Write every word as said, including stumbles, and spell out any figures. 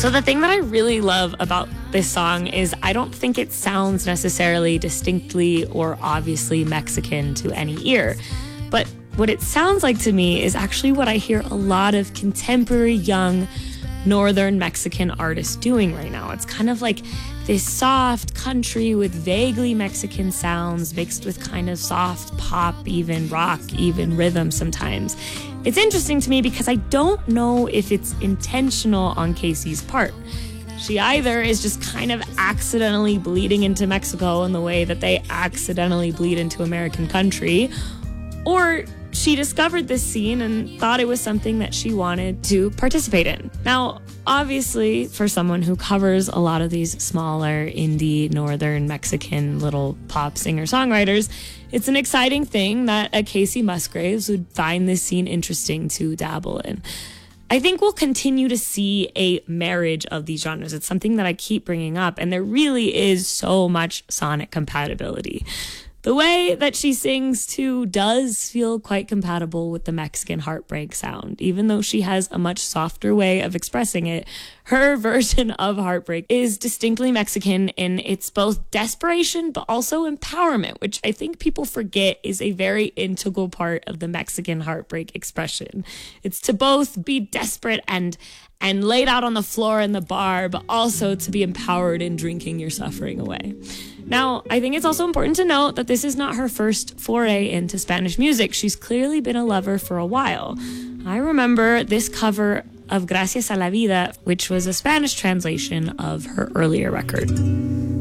So the thing that I really love about this song is I don't think it sounds necessarily distinctly or obviously Mexican to any ear. But what it sounds like to me is actually what I hear a lot of contemporary young northern Mexican artists doing right now. It's kind of like this soft country with vaguely Mexican sounds mixed with kind of soft pop, even rock, even rhythm sometimes. It's interesting to me because I don't know if it's intentional on Casey's part. She either is just kind of accidentally bleeding into Mexico in the way that they accidentally bleed into American country, or she discovered this scene and thought it was something that she wanted to participate in. Now, obviously, for someone who covers a lot of these smaller indie northern Mexican little pop singer-songwriters, it's an exciting thing that a Kacey Musgraves would find this scene interesting to dabble in. I think we'll continue to see a marriage of these genres. It's something that I keep bringing up, and there really is so much sonic compatibility. The way that she sings, too, does feel quite compatible with the Mexican heartbreak sound. Even though she has a much softer way of expressing it, her version of heartbreak is distinctly Mexican in its both desperation but also empowerment, which I think people forget is a very integral part of the Mexican heartbreak expression. It's to both be desperate and and laid out on the floor in the bar, but also to be empowered in drinking your suffering away. Now, I think it's also important to note that this is not her first foray into Spanish music. She's clearly been a lover for a while. I remember this cover of Gracias a la Vida, which was a Spanish translation of her earlier record.